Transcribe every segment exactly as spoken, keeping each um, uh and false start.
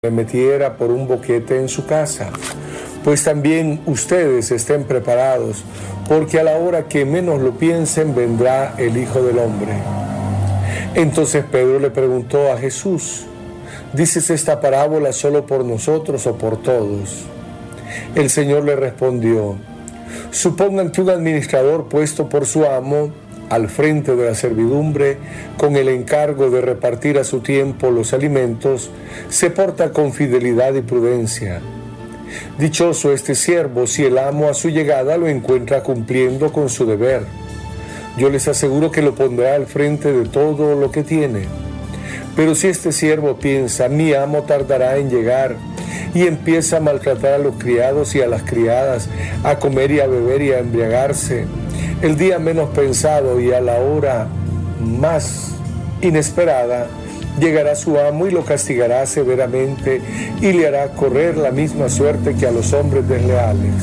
le metiera por un boquete en su casa. Pues también ustedes estén preparados, porque a la hora que menos lo piensen vendrá el Hijo del Hombre. Entonces Pedro le preguntó a Jesús: ¿dices esta parábola solo por nosotros o por todos? El Señor le respondió: supongan que un administrador puesto por su amo al frente de la servidumbre, con el encargo de repartir a su tiempo los alimentos, se porta con fidelidad y prudencia. Dichoso este siervo si el amo a su llegada lo encuentra cumpliendo con su deber. Yo les aseguro que lo pondrá al frente de todo lo que tiene. Pero si este siervo piensa: mi amo tardará en llegar, y empieza a maltratar a los criados y a las criadas, a comer y a beber y a embriagarse, el día menos pensado y a la hora más inesperada, llegará su amo y lo castigará severamente y le hará correr la misma suerte que a los hombres desleales.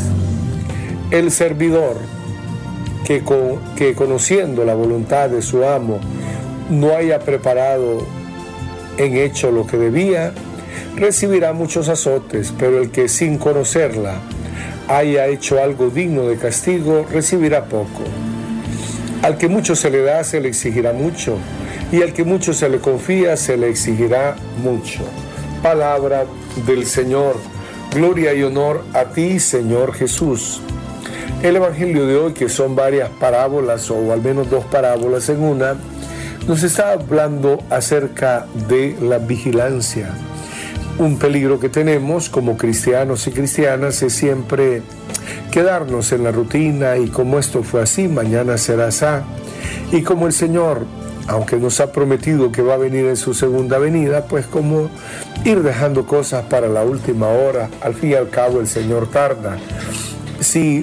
El servidor que, con, que conociendo la voluntad de su amo no haya preparado en hecho lo que debía, recibirá muchos azotes, pero el que sin conocerla haya hecho algo digno de castigo, recibirá poco. Al que mucho se le da, se le exigirá mucho, y al que mucho se le confía, se le exigirá mucho. Palabra del Señor. Gloria y honor a ti, Señor Jesús. El Evangelio de hoy, que son varias parábolas, o al menos dos parábolas en una, nos está hablando acerca de la vigilancia. Un peligro que tenemos como cristianos y cristianas es siempre quedarnos en la rutina, y como esto fue así, mañana será así. Y como el Señor, aunque nos ha prometido que va a venir en su segunda venida, pues como ir dejando cosas para la última hora. Al fin y al cabo el Señor tarda. Si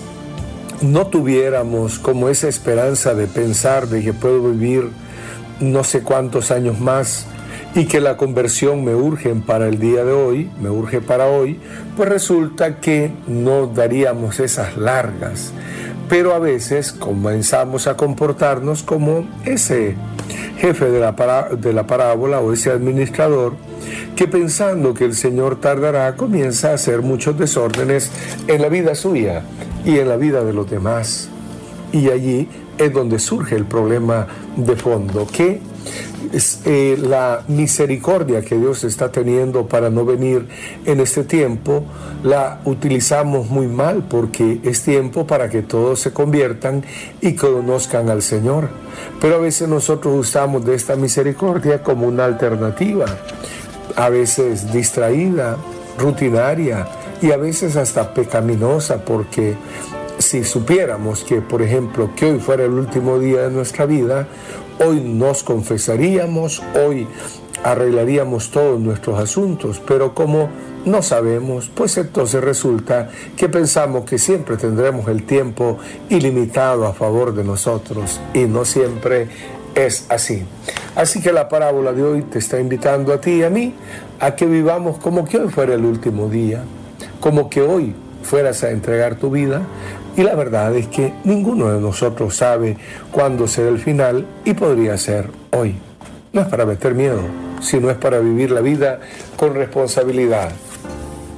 no tuviéramos como esa esperanza de pensar de que puedo vivir no sé cuántos años más, y que la conversión me urge para el día de hoy, me urge para hoy, pues resulta que no daríamos esas largas. Pero a veces comenzamos a comportarnos como ese jefe de la, pará- de la parábola o ese administrador que, pensando que el Señor tardará, comienza a hacer muchos desórdenes en la vida suya y en la vida de los demás. Y allí es donde surge el problema de fondo, que es eh, la misericordia que Dios está teniendo para no venir en este tiempo. La utilizamos muy mal, porque es tiempo para que todos se conviertan y conozcan al Señor. Pero a veces nosotros usamos de esta misericordia como una alternativa, a veces distraída, rutinaria y a veces hasta pecaminosa, porque si supiéramos que, por ejemplo, que hoy fuera el último día de nuestra vida, hoy nos confesaríamos, hoy arreglaríamos todos nuestros asuntos, pero como no sabemos, pues entonces resulta que pensamos que siempre tendremos el tiempo ilimitado a favor de nosotros, y no siempre es así. Así que la parábola de hoy te está invitando a ti y a mí a que vivamos como que hoy fuera el último día, como que hoy fueras a entregar tu vida. Y la verdad es que ninguno de nosotros sabe cuándo será el final, y podría ser hoy. No es para meter miedo, sino es para vivir la vida con responsabilidad.